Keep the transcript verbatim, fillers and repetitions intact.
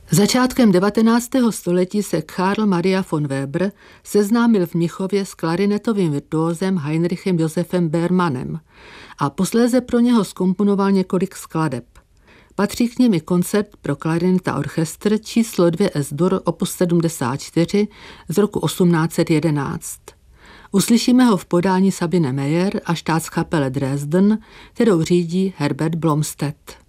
Začátkem devatenáctého století se Karl Maria von Weber seznámil v Mnichově s klarinetovým virtuózem Heinrichem Josefem Bermanem a posléze pro něho zkomponoval několik skladeb. Patří k nim i koncert pro klarinet a orchestr číslo dvě Es-dur opus sedmdesát čtyři z roku osmnáct set jedenáct. Uslyšíme ho v podání Sabine Meyer a Staatskapelle Dresden, kterou řídí Herbert Blomstedt.